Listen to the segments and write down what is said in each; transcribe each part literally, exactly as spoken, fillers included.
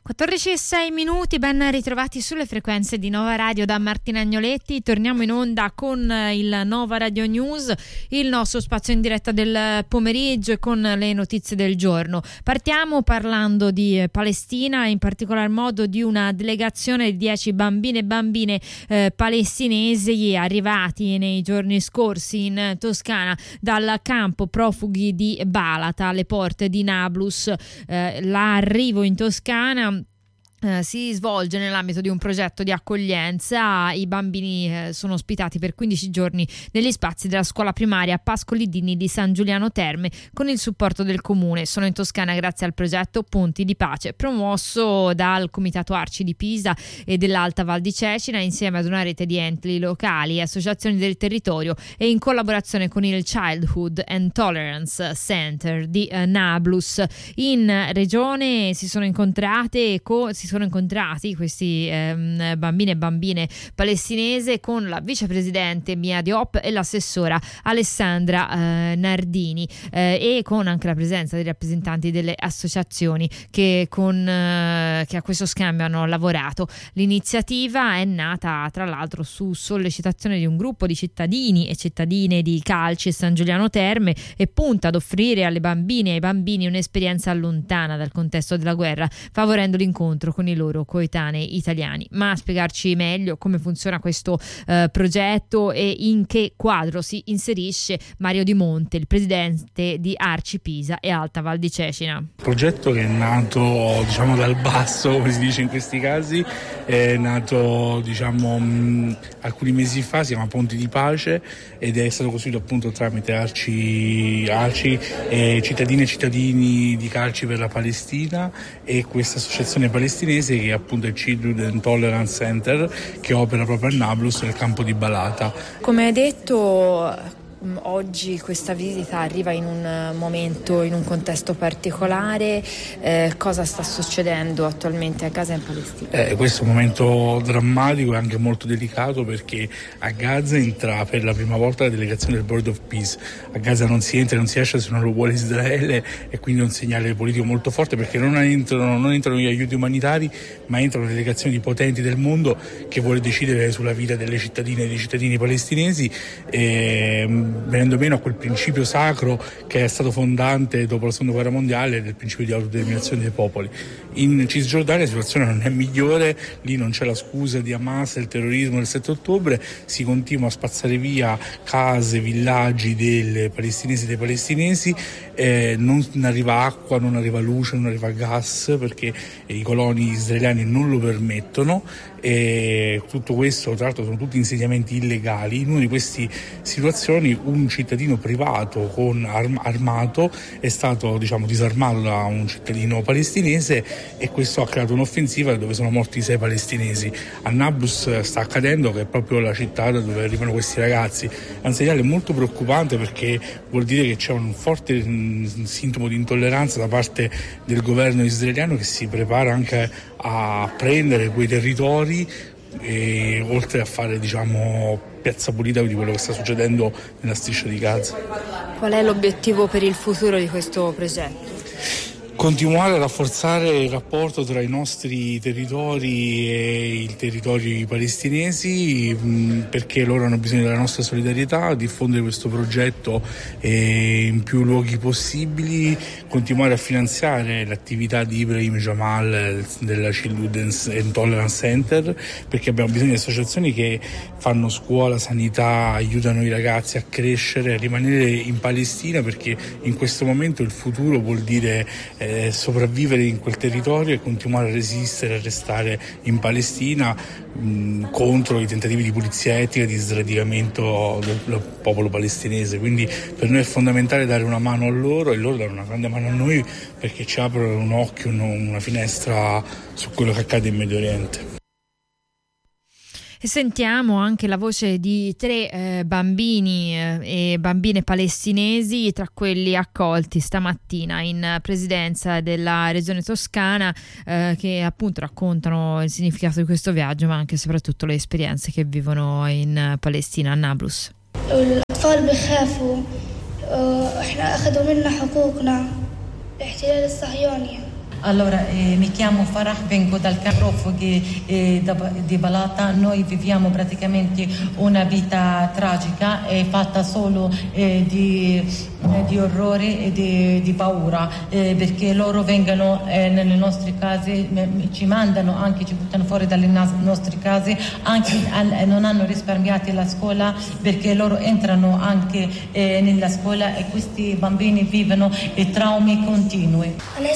quattordici e sei minuti, ben ritrovati sulle frequenze di Nova Radio da Martina Agnoletti. Torniamo in onda con il Nova Radio News, il nostro spazio in diretta del pomeriggio, con le notizie del giorno. Partiamo parlando di Palestina, in particolar modo di una delegazione di dieci bambine e bambine eh, palestinesi arrivati nei giorni scorsi in Toscana dal campo profughi di Balata alle porte di Nablus. Eh, l'arrivo in Toscana Uh, si svolge nell'ambito di un progetto di accoglienza. I bambini uh, sono ospitati per quindici giorni negli spazi della scuola primaria Pascoli Dini di San Giuliano Terme con il supporto del comune. Sono in Toscana grazie al progetto Ponti di Pace, promosso dal Comitato Arci di Pisa e dell'Alta Val di Cecina, insieme ad una rete di enti locali e associazioni del territorio, e in collaborazione con il Childhood and Tolerance Center di uh, Nablus. In regione si sono incontrate con si sono incontrati questi ehm, bambini e bambine palestinese con la vicepresidente Mia Diop e l'assessora Alessandra eh, Nardini, eh, e con anche la presenza dei rappresentanti delle associazioni che, con, eh, che a questo scambio hanno lavorato. L'iniziativa è nata tra l'altro su sollecitazione di un gruppo di cittadini e cittadine di Calci e San Giuliano Terme e punta ad offrire alle bambine e ai bambini un'esperienza lontana dal contesto della guerra, favorendo l'incontro con i loro coetanei italiani. Ma a spiegarci meglio come funziona questo eh, progetto e in che quadro si inserisce Mario Di Monte, il presidente di Arci Pisa e Alta Val di Cecina. Un progetto che è nato, diciamo, dal basso, come si dice in questi casi, è nato, diciamo, mh, alcuni mesi fa, si chiama Ponti di Pace ed è stato costruito appunto tramite Arci, Arci e cittadine e cittadini di Calci per la Palestina e questa associazione palestinese che è appunto il Childhood and Tolerance Center, che opera proprio a Nablus nel campo di Balata. Come hai detto, oggi questa visita arriva in un momento, in un contesto particolare. Eh, cosa sta succedendo attualmente a Gaza e in Palestina? Eh, questo è un momento drammatico e anche molto delicato, perché a Gaza entra per la prima volta la delegazione del Board of Peace. A Gaza non si entra e non si esce se non lo vuole Israele, e quindi è un segnale politico molto forte, perché non entrano, non entrano gli aiuti umanitari, ma entrano delegazioni potenti del mondo che vuole decidere sulla vita delle cittadine e dei cittadini palestinesi, e venendo meno a quel principio sacro che è stato fondante dopo la seconda guerra mondiale, del principio di autodeterminazione dei popoli. In Cisgiordania la situazione non è migliore, lì non c'è la scusa di Hamas e il terrorismo del sette ottobre, si continua a spazzare via case, villaggi delle palestinesi e dei palestinesi, eh, non arriva acqua, non arriva luce, non arriva gas, perché i coloni israeliani non lo permettono, e tutto questo tra l'altro sono tutti insediamenti illegali. In una di queste situazioni un cittadino privato con arm- armato è stato, diciamo, disarmato da un cittadino palestinese, e questo ha creato un'offensiva dove sono morti sei palestinesi. A Nablus sta accadendo, che è proprio la città da dove arrivano questi ragazzi. È un segnale molto preoccupante, perché vuol dire che c'è un forte mh, sintomo di intolleranza da parte del governo israeliano, che si prepara anche a prendere quei territori e oltre a fare, diciamo, piazza pulita di quello che sta succedendo nella striscia di Gaza. Qual è l'obiettivo per il futuro di questo progetto? Continuare a rafforzare il rapporto tra i nostri territori e i territori palestinesi, mh, perché loro hanno bisogno della nostra solidarietà, diffondere questo progetto eh, in più luoghi possibili, continuare a finanziare l'attività di Ibrahim Jamal della Childhood and Tolerance Center, perché abbiamo bisogno di associazioni che fanno scuola, sanità, aiutano i ragazzi a crescere, a rimanere in Palestina, perché in questo momento il futuro vuol dire eh, sopravvivere in quel territorio e continuare a resistere, a restare in Palestina mh, contro i tentativi di pulizia etnica, di sradicamento del, del popolo palestinese. Quindi per noi è fondamentale dare una mano a loro, e loro dare una grande mano a noi, perché ci aprono un occhio, una finestra su quello che accade in Medio Oriente. E sentiamo anche la voce di tre eh, bambini eh, e bambine palestinesi tra quelli accolti stamattina in presidenza della regione toscana, eh, che appunto raccontano il significato di questo viaggio, ma anche e soprattutto le esperienze che vivono in Palestina, a Nablus. الأطفال بيخافوا إحنا أخذوا منا حقوقنا الاحتلال الصهيوني Allora, eh, mi chiamo Farah, vengo dal campo profughi eh, di Balata. Noi viviamo praticamente una vita tragica, è fatta solo eh, di, eh, di orrore e di, di paura, eh, perché loro vengono eh, nelle nostre case, ci mandano anche, ci buttano fuori dalle nostre case, anche al, non hanno risparmiato la scuola perché loro entrano anche eh, nella scuola e questi bambini vivono eh, traumi continui.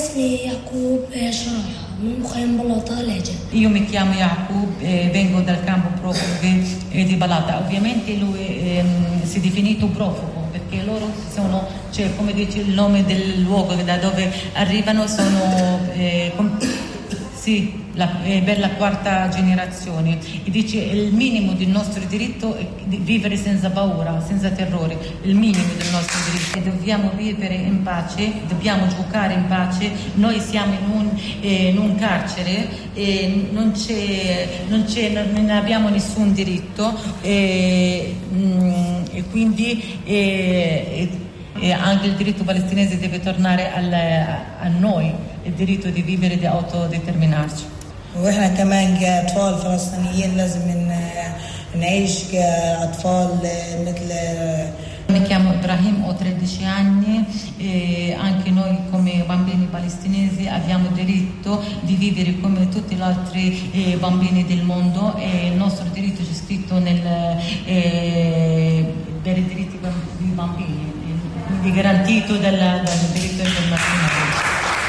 Io mi chiamo Yaqub, eh, vengo dal campo profughi eh, di Balata. Ovviamente lui eh, si è definito profugo perché loro sono, cioè, come dice il nome del luogo da dove arrivano, sono eh, com- sì, la, eh, per la quarta generazione, e dice il minimo del nostro diritto è di vivere senza paura, senza terrore, il minimo del nostro diritto. E dobbiamo vivere in pace, dobbiamo giocare in pace. Noi siamo in un, eh, in un carcere e non c'è, non, c'è, non abbiamo nessun diritto e, mm, e quindi e, e anche il diritto palestinese deve tornare al, a noi, il diritto di vivere e di autodeterminarci. واحنا كمان كأطفال فلسطينيين لازم نعيش كأطفال مثل. Mi chiamo Ibrahim, ho tredici anni e anche noi come bambini palestinesi abbiamo diritto di vivere come tutti gli altri eh, bambini del mondo, e il nostro diritto c'è scritto nel, eh, per i diritti dei bambini, quindi garantito dal, dal diritto internazionale.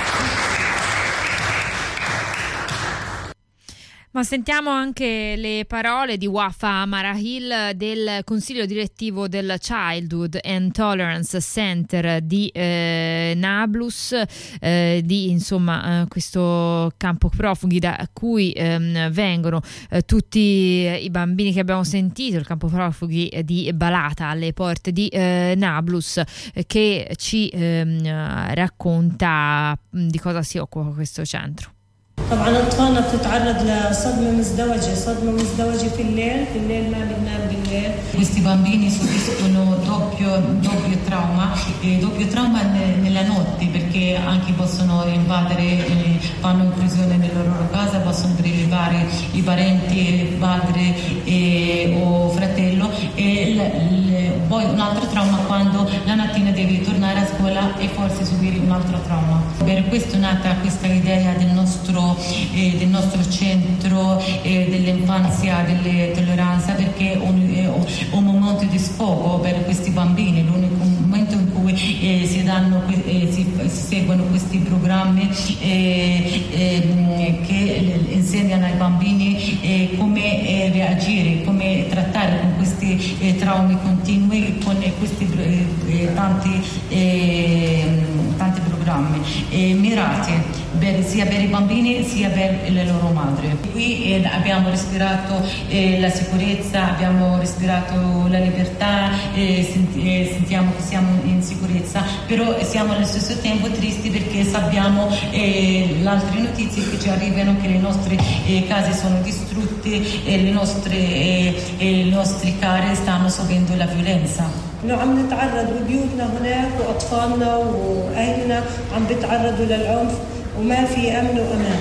Ma sentiamo anche le parole di Wafa Marahil del consiglio direttivo del Childhood and Tolerance Center di eh, Nablus, eh, di insomma eh, questo campo profughi da cui ehm, vengono eh, tutti i bambini che abbiamo sentito, il campo profughi di Balata alle porte di eh, Nablus, eh, che ci ehm, racconta di cosa si occupa questo centro. طبعا أطفالنا بتتعرض لصدمة مزدوجة صدمة مزدوجة في الليل في الليل ما بننام بالليل. Questi bambini subiscono doppio, doppio trauma, e doppio trauma nella notte perché anche possono invadere, eh, vanno in prigione nella loro casa, possono prelevare i parenti, padre eh, o fratello, e l, l, poi un altro trauma quando la mattina devi tornare a scuola e forse subire un altro trauma. Per questo è nata questa idea del nostro Eh, del nostro centro eh, dell'infanzia, delle tolleranza, perché è un, è un momento di sfogo per questi bambini, l'unico momento in cui eh, si, danno, eh, si, si seguono questi programmi eh, eh, che insegnano ai bambini eh, come eh, reagire, come trattare con questi eh, traumi continui, con eh, questi eh, tanti, eh, tanti programmi eh, mirati per, sia per i bambini sia per le loro madri. Qui eh, abbiamo respirato eh, la sicurezza, abbiamo respirato la libertà, eh, senti, eh, sentiamo che siamo in sicurezza, però siamo allo stesso tempo tristi perché sappiamo eh, le altre notizie che ci arrivano, che le nostre eh, case sono distrutte e le nostre, eh, eh, i nostri cari stanno subendo la violenza. إنه عم نتعرض وبيوتنا هناك وأطفالنا وأهلنا عم بيتعرضوا للعنف وما في أمن وأمان.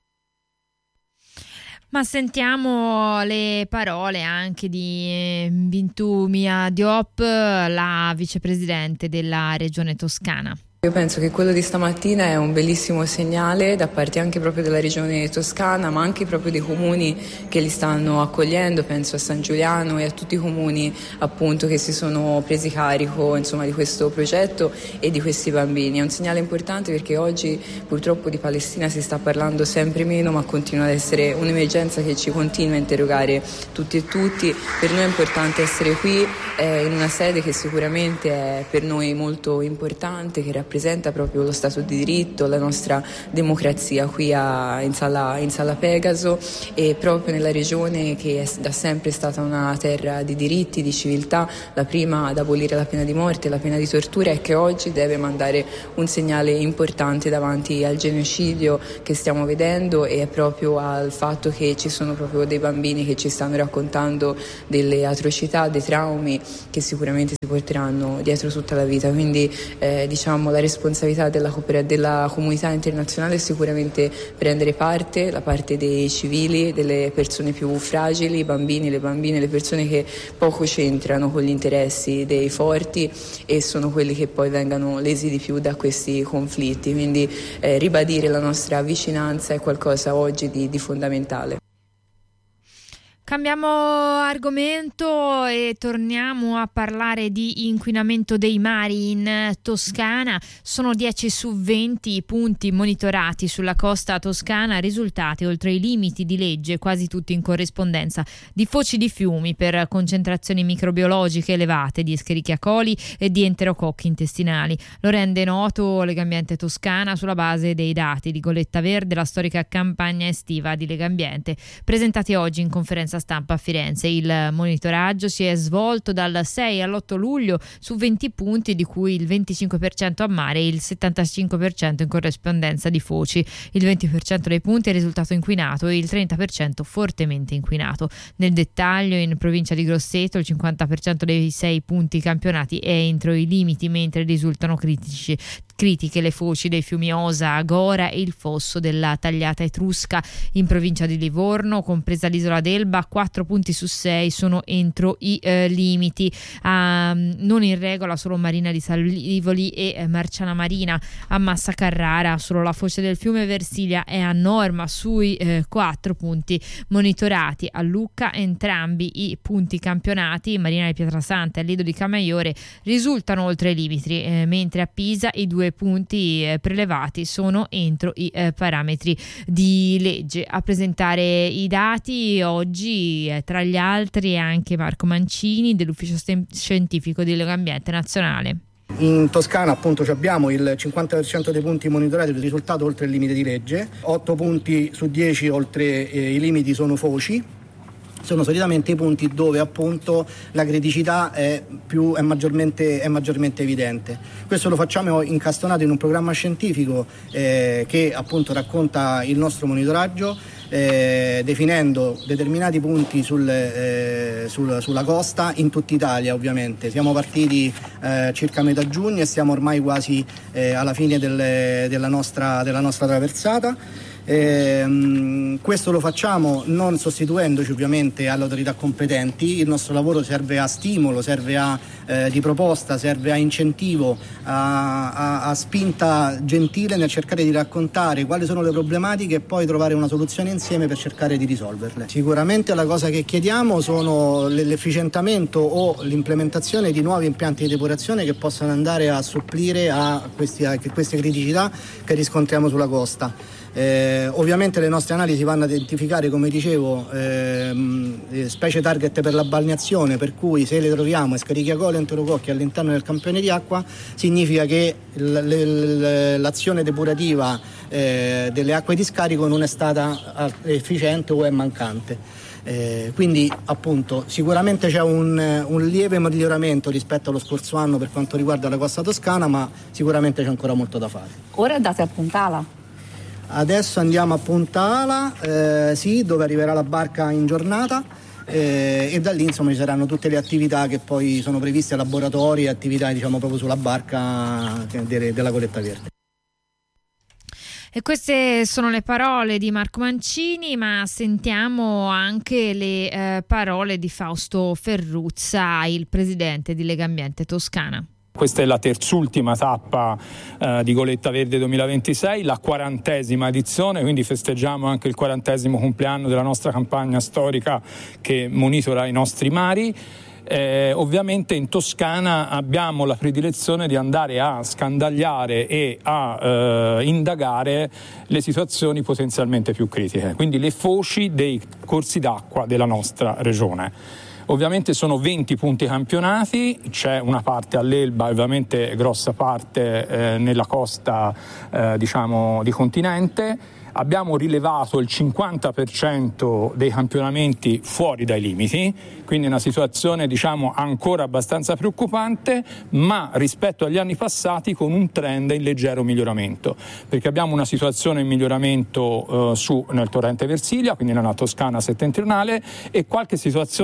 Ma sentiamo le parole anche di Bintou Mia Diop, la vicepresidente della regione Toscana. Io penso che quello di stamattina è un bellissimo segnale da parte anche proprio della regione toscana, ma anche proprio dei comuni che li stanno accogliendo, penso a San Giuliano e a tutti i comuni appunto che si sono presi carico insomma di questo progetto e di questi bambini. È un segnale importante perché oggi purtroppo di Palestina si sta parlando sempre meno, ma continua ad essere un'emergenza che ci continua a interrogare tutti e tutti. Per noi è importante essere qui eh, in una sede che sicuramente è per noi molto importante, che rappresenta rappresenta proprio lo Stato di diritto, la nostra democrazia qui a, in, Sala, in Sala Pegaso, e proprio nella regione che è da sempre stata una terra di diritti, di civiltà, la prima ad abolire la pena di morte, la pena di tortura, e che oggi deve mandare un segnale importante davanti al genocidio che stiamo vedendo e proprio al fatto che ci sono proprio dei bambini che ci stanno raccontando delle atrocità, dei traumi che sicuramente porteranno dietro tutta la vita, quindi eh, diciamo la responsabilità della, della comunità internazionale è sicuramente prendere parte, la parte dei civili, delle persone più fragili, i bambini, le bambine, le persone che poco c'entrano con gli interessi dei forti e sono quelli che poi vengano lesi di più da questi conflitti, quindi eh, ribadire la nostra vicinanza è qualcosa oggi di, di fondamentale. Cambiamo argomento e torniamo a parlare di inquinamento dei mari in Toscana. Sono dieci su venti i punti monitorati sulla costa toscana, risultati oltre i limiti di legge, quasi tutti in corrispondenza di foci di fiumi per concentrazioni microbiologiche elevate di Escherichia coli e di enterococchi intestinali. Lo rende noto Legambiente Toscana sulla base dei dati di Goletta Verde, la storica campagna estiva di Legambiente, presentati oggi in conferenza stampa a Firenze. Il monitoraggio si è svolto dal sei all'otto luglio su venti punti, di cui il venticinque per cento a mare e il settantacinque per cento in corrispondenza di foci. Il venti per cento dei punti è risultato inquinato e il trenta per cento fortemente inquinato. Nel dettaglio, in provincia di Grosseto il cinquanta per cento dei sei punti campionati è entro i limiti, mentre risultano critici critiche le foci dei fiumi Osa, Agora e il fosso della Tagliata Etrusca. In provincia di Livorno, compresa l'isola d'Elba, quattro punti su sei sono entro i eh, limiti. Ah, non in regola solo Marina di Salivoli e eh, Marciana Marina. A Massa Carrara solo la foce del fiume Versilia è a norma sui eh, quattro punti monitorati. A Lucca entrambi i punti campionati, Marina di Pietrasanta e Lido di Camaiore, risultano oltre i limiti, eh, mentre a Pisa i due punti eh, prelevati sono entro i eh, parametri di legge. A presentare i dati oggi eh, tra gli altri anche Marco Mancini dell'Ufficio Stem- Scientifico di Legambiente Nazionale. In Toscana appunto abbiamo il cinquanta per cento dei punti monitorati risultato oltre il limite di legge, otto punti su dieci oltre eh, i limiti sono foci. Sono solitamente i punti dove appunto la criticità è, più, è, maggiormente, è maggiormente evidente. Questo lo facciamo incastonato in un programma scientifico eh, che appunto racconta il nostro monitoraggio, eh, definendo determinati punti sul, eh, sul, sulla costa in tutta Italia ovviamente. Siamo partiti eh, circa a metà giugno e siamo ormai quasi eh, alla fine del, della, nostra, della nostra traversata. Eh, questo lo facciamo non sostituendoci ovviamente alle autorità competenti. Il nostro lavoro serve a stimolo, serve a eh, di proposta, serve a incentivo, a, a, a spinta gentile nel cercare di raccontare quali sono le problematiche e poi trovare una soluzione insieme per cercare di risolverle. Sicuramente la cosa che chiediamo sono l'efficientamento o l'implementazione di nuovi impianti di depurazione che possano andare a supplire a, questi, a queste criticità che riscontriamo sulla costa. Eh, ovviamente le nostre analisi vanno ad identificare, come dicevo, ehm, specie target per la balneazione, per cui se le troviamo Escherichia coli e enterococchi all'interno del campione di acqua significa che l- l- l'azione depurativa eh, delle acque di scarico non è stata efficiente o è mancante. Eh, quindi appunto sicuramente c'è un, un lieve miglioramento rispetto allo scorso anno per quanto riguarda la costa toscana, ma sicuramente c'è ancora molto da fare. Ora andate a Pontala? Adesso andiamo a Ponta Ala, eh, sì, dove arriverà la barca in giornata eh, e da lì insomma ci saranno tutte le attività che poi sono previste, laboratori e attività diciamo proprio sulla barca de- della Goletta Verde. E queste sono le parole di Marco Mancini, ma sentiamo anche le eh, parole di Fausto Ferruzza, il presidente di Legambiente Toscana. Questa è la terzultima tappa eh, di Goletta Verde duemilaventisei, la quarantesima edizione, quindi festeggiamo anche il quarantesimo compleanno della nostra campagna storica che monitora i nostri mari. Eh, ovviamente in Toscana abbiamo la predilezione di andare a scandagliare e a eh, indagare le situazioni potenzialmente più critiche, quindi le foci dei corsi d'acqua della nostra regione. Ovviamente sono venti punti campionati, c'è una parte all'Elba, ovviamente grossa parte eh, nella costa eh, diciamo di continente. Abbiamo rilevato il cinquanta per cento dei campionamenti fuori dai limiti, quindi una situazione diciamo ancora abbastanza preoccupante, ma rispetto agli anni passati con un trend in leggero miglioramento, perché abbiamo una situazione in miglioramento eh, su nel torrente Versilia, quindi nella Toscana settentrionale, e qualche situazione in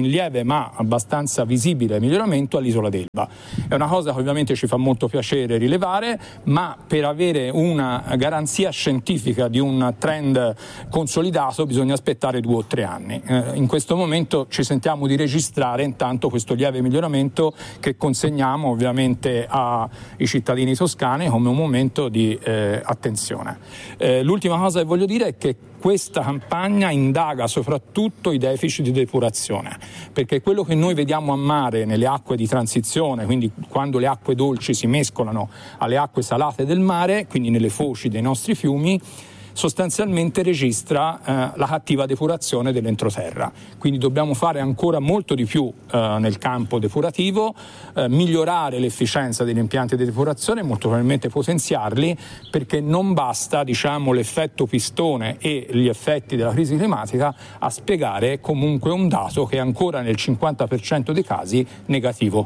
lieve ma abbastanza visibile miglioramento all'isola d'Elba. È una cosa che ovviamente ci fa molto piacere rilevare, ma per avere una garanzia scientifica di un trend consolidato bisogna aspettare due o tre anni. Eh, in questo momento ci sentiamo di registrare intanto questo lieve miglioramento che consegniamo ovviamente ai cittadini toscani come un momento di eh, attenzione. Eh, l'ultima cosa che voglio dire è che questa campagna indaga soprattutto i deficit di depurazione, perché quello che noi vediamo a mare nelle acque di transizione, quindi quando le acque dolci si mescolano alle acque salate del mare, quindi nelle foci dei nostri fiumi, sostanzialmente registra eh, la cattiva depurazione dell'entroterra. Quindi dobbiamo fare ancora molto di più eh, nel campo depurativo, eh, migliorare l'efficienza degli impianti di depurazione, molto probabilmente potenziarli, perché non basta, diciamo, l'effetto pistone e gli effetti della crisi climatica a spiegare comunque un dato che è ancora nel cinquanta per cento dei casi negativo.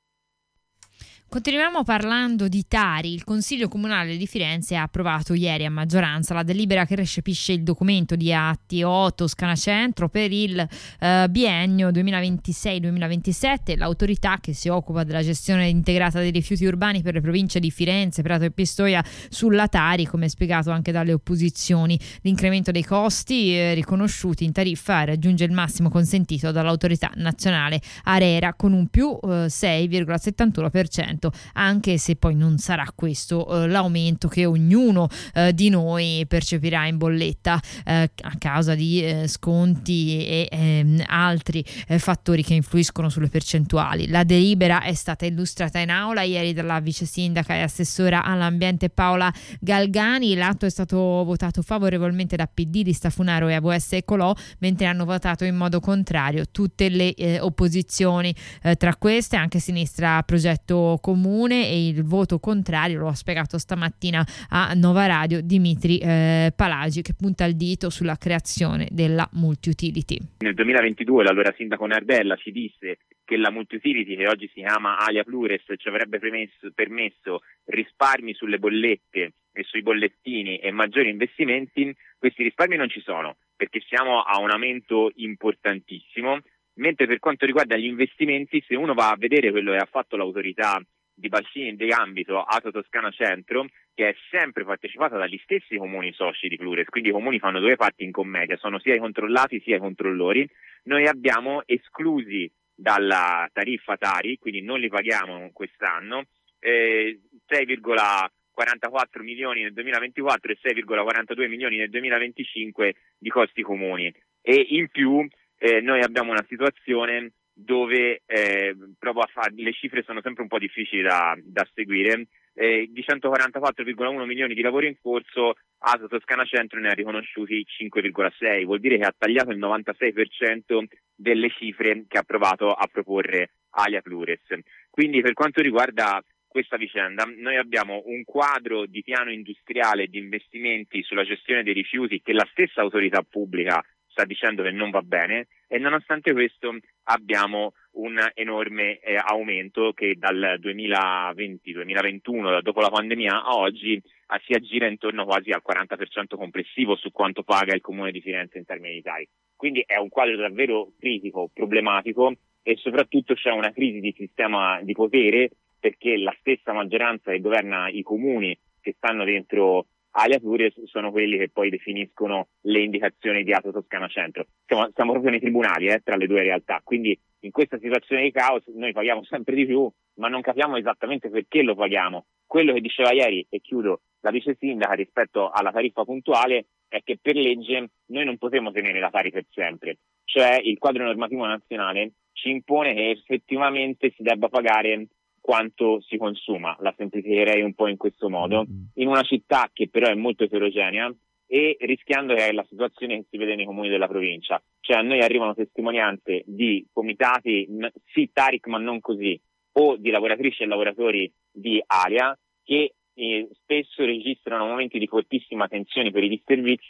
Continuiamo parlando di Tari. Il Consiglio Comunale di Firenze ha approvato ieri a maggioranza la delibera che recepisce il documento di atti O Toscana Centro per il eh, biennio duemilaventisei duemilaventisette. L'autorità che si occupa della gestione integrata dei rifiuti urbani per le province di Firenze, Prato e Pistoia sulla Tari, come spiegato anche dalle opposizioni. L'incremento dei costi eh, riconosciuti in tariffa raggiunge il massimo consentito dall'autorità nazionale ARERA con un più eh, sei virgola settantuno per cento. Anche se poi non sarà questo eh, l'aumento che ognuno eh, di noi percepirà in bolletta eh, a causa di eh, sconti e ehm, altri eh, fattori che influiscono sulle percentuali. La delibera è stata illustrata in aula ieri dalla vice sindaca e assessora all'ambiente Paola Galgani. L'atto è stato votato favorevolmente da P D, Lista Funaro e A V S Ecolò, mentre hanno votato in modo contrario tutte le eh, opposizioni, eh, tra queste anche Sinistra Progetto Comune, e il voto contrario lo ha spiegato stamattina a Nova Radio Dimitri eh, Palagi, che punta il dito sulla creazione della multi-utility. Nel duemilaventidue l'allora sindaco Nardella ci disse che la multi-utility, che oggi si chiama Alia Plures, ci avrebbe permesso, permesso risparmi sulle bollette e sui bollettini e maggiori investimenti. Questi risparmi non ci sono, perché siamo a un aumento importantissimo, mentre per quanto riguarda gli investimenti, se uno va a vedere quello che ha fatto l'autorità di bacini di ambito Ato Toscana Centro, che è sempre partecipata dagli stessi comuni soci di Plures, quindi i comuni fanno due parti in commedia, sono sia i controllati sia i controllori. Noi abbiamo esclusi dalla tariffa Tari, quindi non li paghiamo quest'anno, eh, sei virgola quarantaquattro milioni nel duemilaventiquattro e sei virgola quarantadue milioni nel duemilaventicinque di costi comuni, e in più eh, noi abbiamo una situazione dove eh, proprio a far, le cifre sono sempre un po' difficili da, da seguire. Eh, di centoquarantaquattro virgola uno milioni di lavori in corso, Ato Toscana Centro ne ha riconosciuti cinque virgola sei, vuol dire che ha tagliato il novantasei per cento delle cifre che ha provato a proporre Alia Plures. Quindi per quanto riguarda questa vicenda, noi abbiamo un quadro di piano industriale di investimenti sulla gestione dei rifiuti che la stessa autorità pubblica sta dicendo che non va bene, e nonostante questo abbiamo un enorme eh, aumento che dal duemilaventi duemilaventuno, dopo la pandemia a oggi, eh, si aggira intorno quasi al quaranta per cento complessivo su quanto paga il Comune di Firenze in termini di Tari. Quindi è un quadro davvero critico, problematico, e soprattutto c'è una crisi di sistema di potere, perché la stessa maggioranza che governa i comuni che stanno dentro Alia Plures sono quelli che poi definiscono le indicazioni di Ato Toscana Centro. Siamo, siamo proprio nei tribunali eh, tra le due realtà, quindi in questa situazione di caos noi paghiamo sempre di più, ma non capiamo esattamente perché lo paghiamo. Quello che diceva ieri, e chiudo, la vice sindaca rispetto alla tariffa puntuale è che per legge noi non potremo tenere la Tari per sempre, cioè il quadro normativo nazionale ci impone che effettivamente si debba pagare quanto si consuma. La semplificherei un po' in questo modo, in una città che però è molto eterogenea, e rischiando che è la situazione che si vede nei comuni della provincia, cioè a noi arrivano testimonianze di comitati sì Tarik ma non così, o di lavoratrici e lavoratori di Alia che eh, spesso registrano momenti di fortissima tensione per i disservizi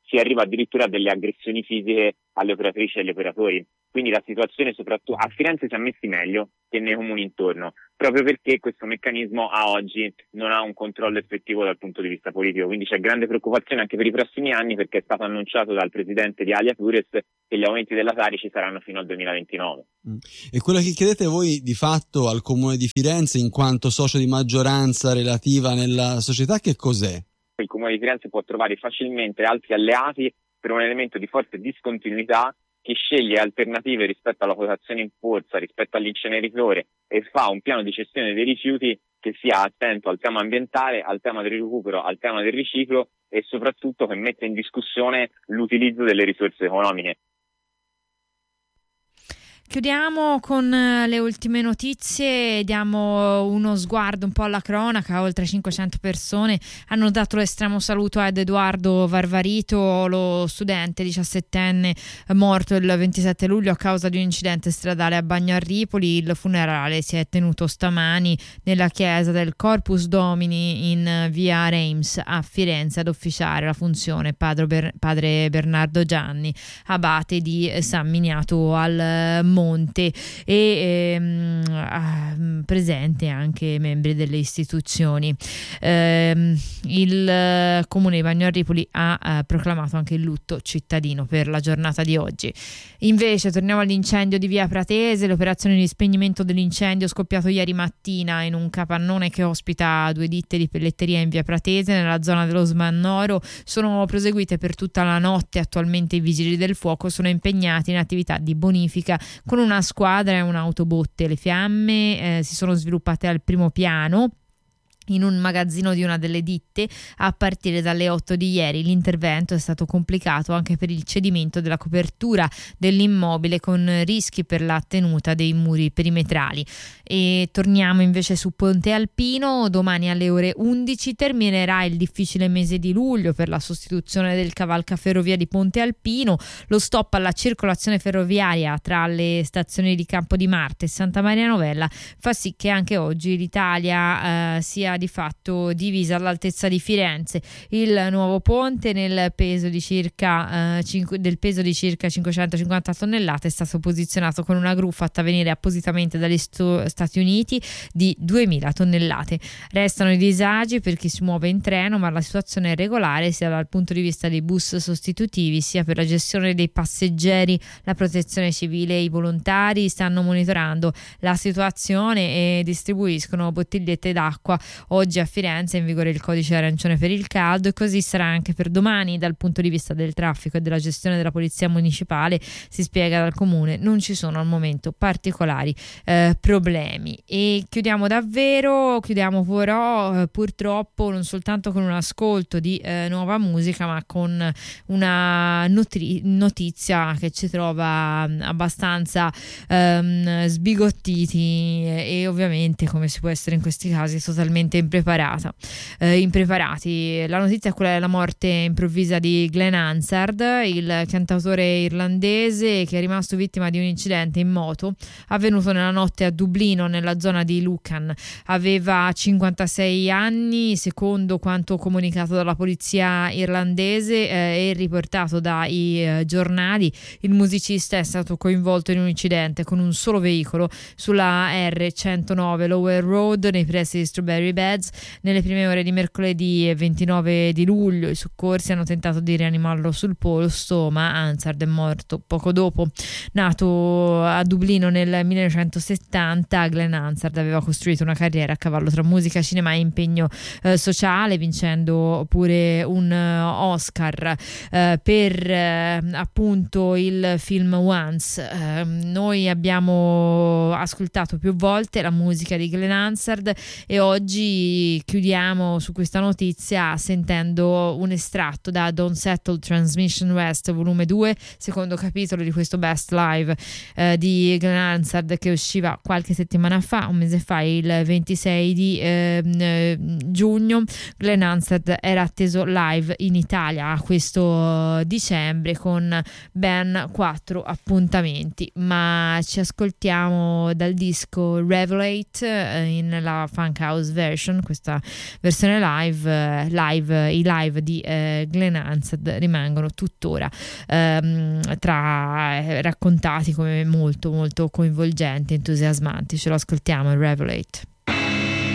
si arriva addirittura a delle aggressioni fisiche alle operatrici e agli operatori. Quindi la situazione soprattutto a Firenze si è messi meglio che nei comuni intorno, proprio perché questo meccanismo a oggi non ha un controllo effettivo dal punto di vista politico. Quindi c'è grande preoccupazione anche per i prossimi anni, perché è stato annunciato dal presidente di Alia Flores che gli aumenti della Tari ci saranno fino al duemilaventinove. E quello che chiedete voi di fatto al Comune di Firenze in quanto socio di maggioranza relativa nella società, che cos'è? Il Comune di Firenze può trovare facilmente altri alleati per un elemento di forte discontinuità, che sceglie alternative rispetto alla quotazione in borsa, rispetto all'inceneritore, e fa un piano di gestione dei rifiuti che sia attento al tema ambientale, al tema del recupero, al tema del riciclo e soprattutto che mette in discussione l'utilizzo delle risorse economiche. Chiudiamo con le ultime notizie, diamo uno sguardo un po' alla cronaca. Oltre cinquecento persone hanno dato l'estremo saluto ad Edoardo Varvarito, lo studente diciassettenne morto il ventisette luglio a causa di un incidente stradale a Bagno a Ripoli. Il funerale si è tenuto stamani nella chiesa del Corpus Domini in via Reims a Firenze. Ad officiare la funzione padre, Ber- padre Bernardo Gianni, abate di San Miniato al Monte, e ehm, presente anche membri delle istituzioni. Ehm, il Comune di Bagno a Ripoli ha eh, proclamato anche il lutto cittadino per la giornata di oggi. Invece torniamo all'incendio di via Pratese. Le operazioni di spegnimento dell'incendio scoppiato ieri mattina in un capannone che ospita due ditte di pelletteria in via Pratese nella zona dello Smannoro sono proseguite per tutta la notte. Attualmente i vigili del fuoco sono impegnati in attività di bonifica con una squadra e un'autobotte. Le fiamme eh, si sono sviluppate al primo piano in un magazzino di una delle ditte a partire dalle otto di ieri. L'intervento è stato complicato anche per il cedimento della copertura dell'immobile, con rischi per la tenuta dei muri perimetrali. E torniamo invece su Ponte Alpino. Domani alle ore undici terminerà il difficile mese di luglio per la sostituzione del cavalcaferrovia di Ponte Alpino. Lo stop alla circolazione ferroviaria tra le stazioni di Campo di Marte e Santa Maria Novella fa sì che anche oggi l'Italia eh, sia di fatto divisa all'altezza di Firenze. Il nuovo ponte, nel peso di circa eh, cinque, del peso di circa cinquecentocinquanta tonnellate, è stato posizionato con una gru fatta venire appositamente dagli sto, Stati Uniti di duemila tonnellate. Restano i disagi per chi si muove in treno, ma la situazione è regolare sia dal punto di vista dei bus sostitutivi sia per la gestione dei passeggeri. La protezione civile e i volontari stanno monitorando la situazione e distribuiscono bottigliette d'acqua. Oggi a Firenze è in vigore il codice arancione per il caldo e così sarà anche per domani. Dal punto di vista del traffico e della gestione della polizia municipale, si spiega dal comune, non ci sono al momento particolari eh, problemi. E chiudiamo davvero, chiudiamo però eh, purtroppo non soltanto con un ascolto di eh, nuova musica, ma con una notri- notizia che ci trova abbastanza ehm, sbigottiti e, e ovviamente, come si può essere in questi casi, totalmente impreparata eh, impreparati. La notizia è quella della morte improvvisa di Glenn Hansard, il cantautore irlandese che è rimasto vittima di un incidente in moto avvenuto nella notte a Dublino, nella zona di Lucan. Aveva cinquantasei anni, secondo quanto comunicato dalla polizia irlandese eh, e riportato dai eh, giornali. Il musicista è stato coinvolto in un incidente con un solo veicolo sulla R centonove Lower Road nei pressi di Strawberry Beds nelle prime ore di mercoledì ventinove di luglio. I soccorsi hanno tentato di rianimarlo sul posto, ma Hansard è morto poco dopo. Nato a Dublino nel millenovecentosettanta, Glenn Hansard aveva costruito una carriera a cavallo tra musica, cinema e impegno eh, sociale, vincendo pure un uh, Oscar eh, per eh, appunto il film Once. Eh, noi abbiamo ascoltato più volte la musica di Glenn Hansard e oggi chiudiamo su questa notizia sentendo un estratto da Don't Settle Transmission West volume due, secondo capitolo di questo Best Live eh, di Glenn Hansard, che usciva qualche settimana fa, un mese fa, il ventisei di eh, giugno. Glenn Hansard era atteso live in Italia questo dicembre con ben quattro appuntamenti, ma ci ascoltiamo dal disco Revelate eh, in la Funk House version version, questa versione live, live i live di eh, Glenn Hansard rimangono tuttora ehm, tra eh, raccontati come molto molto coinvolgenti, entusiasmanti. Ce lo ascoltiamo, Revelate.